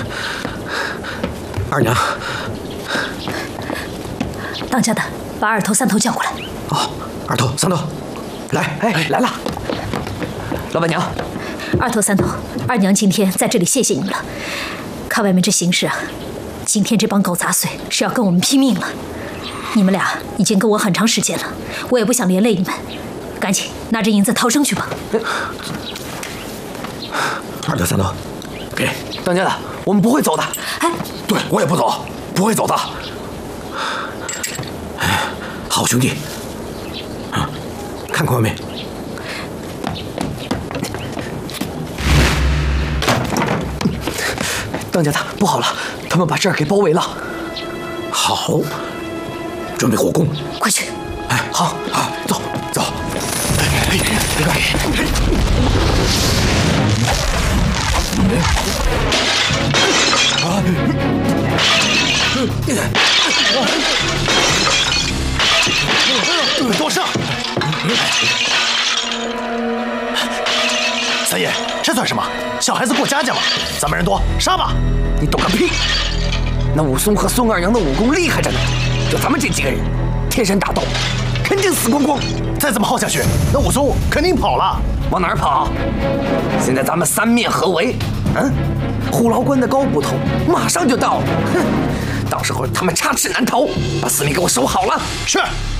二娘， 当家的，把二头三头叫过来。 哦，二头三头，来， 来了。老板娘， 二头三头，二娘今天在这里谢谢你们了。看外面这形势啊，今天这帮狗杂碎是要跟我们拼命了。你们俩已经跟我很长时间了，我也不想连累你们，赶紧拿着银子逃生去吧。 二头三头，给当家的，我们不会走的。 哎， 对我也不走，不会走的。好兄弟，看过没？ 当家的，不好了，他们把这儿给包围了。 好，准备火攻， 快去！ 哎，好，走走。别干！ 多上！三爷，这算什么？小孩子过家家嘛！咱们人多，杀吧！ 你懂个屁！那武松和孙二娘的武功厉害着呢，就咱们这几个人，天山大道，肯定死光光。 再这么耗下去，那武松肯定跑了。 往哪儿跑？现在咱们三面合围，虎牢关的高捕头马上就到了，哼，到时候他们插翅难逃，把四面给我守好了。 是。